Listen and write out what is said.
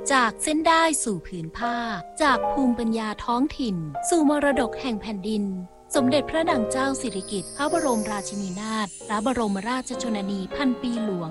จากเส้นได้สู่ผืนผ้าจากภูมิปัญญาท้องถิ่นสู่มรดกแห่งแผ่นดินสมเด็จพระนางเจ้าสิริกิติ์พระบรมราชินีนาถพระบรมราชชนนีพันปีหลวง